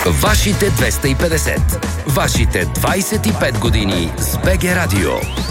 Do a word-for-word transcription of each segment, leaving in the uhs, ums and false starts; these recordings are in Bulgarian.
Вашите двеста и петдесет. Вашите двайсет и пет години с БГ Радио.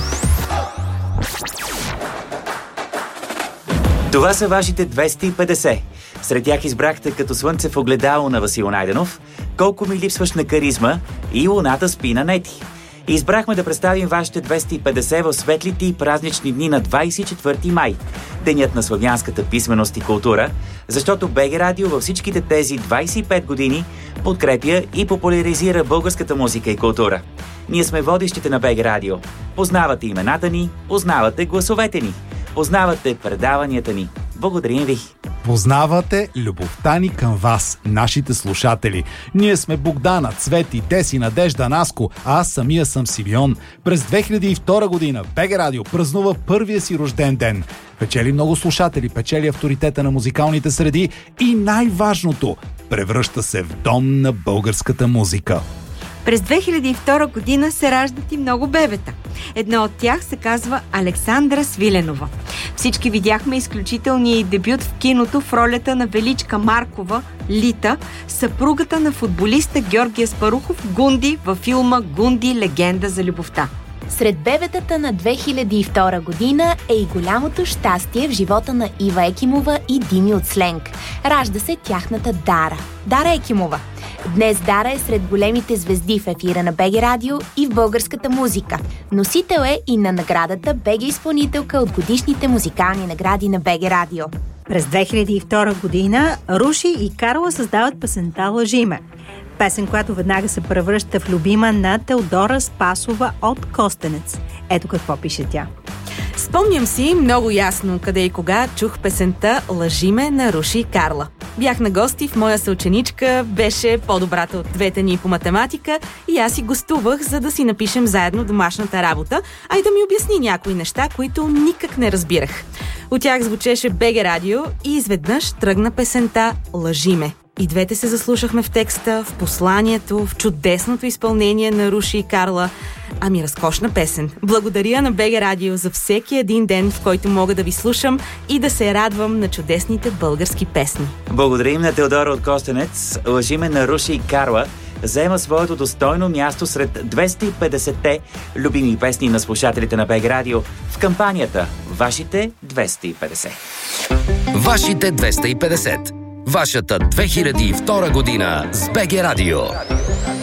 Това са вашите двеста и петдесет. Сред тях избрахте Като слънце в огледало на Васил Найденов, Колко ми липсваш на каризма и Луната спи на Нети. Избрахме да представим вашите двеста и петдесет в светлите и празнични дни на двайсет и четвърти май, денят на славянската писменост и култура, защото БГ Радио във всичките тези двайсет и пет години подкрепя и популяризира българската музика и култура. Ние сме водещите на БГ Радио. Познавате имената ни, познавате гласовете ни, познавате предаванията ни. Благодарим ви! Познавате любовта ни към вас, нашите слушатели. Ние сме Богдана, Цвети, Теси, Надежда, Наско, а аз самия съм Симеон. През две хиляди и втора година БГ Радио празнува първия си рожден ден. Печели много слушатели, печели авторитета на музикалните среди и най-важното – превръща се в дом на българската музика. През две хиляди и втора година се раждат и много бебета. Едно от тях се казва Александра Свиленова. Всички видяхме изключителния й дебют в киното в ролята на Величка Маркова, Лита, съпругата на футболиста Георги Аспарухов Гунди във филма «Гунди. Легенда за любовта». Сред бебетата на две хиляди и втора година е и голямото щастие в живота на Ива Екимова и Дими от Сленг. Ражда се тяхната Дара. Дара Екимова. Днес Дара е сред големите звезди в ефира на БГ Радио и в българската музика. Носител е и на наградата БГ изпълнителка от годишните музикални награди на БГ Радио. През две хиляди и втора година Руши и Карла създават песента «Лъжи ме». Песен, която веднага се превръща в любима на Теодора Спасова от Костенец. Ето какво пише тя. Спомням си много ясно къде и кога чух песента «Лъжи ме» на Руши и Карла. Бях на гости в моя съученичка, беше по-добрата от двете ни по математика и аз си гостувах, за да си напишем заедно домашната работа, а и да ми обясни някои неща, които никак не разбирах. От тях звучеше БГ Радио и изведнъж тръгна песента «Лъжи ме». И двете се заслушахме в текста, в посланието, в чудесното изпълнение на Руши и Карла. Ами, разкошна песен. Благодаря на БГ Радио за всеки един ден, в който мога да ви слушам и да се радвам на чудесните български песни. Благодарим на Теодора от Костенец. «Лъжи ме» на Руши и Карла заема своето достойно място сред двеста и петдесетте любими песни на слушателите на БГ Радио в кампанията «Вашите двеста и петдесет». Вашите двеста и петдесет. Вашата две хиляди и втора година с БГ Радио.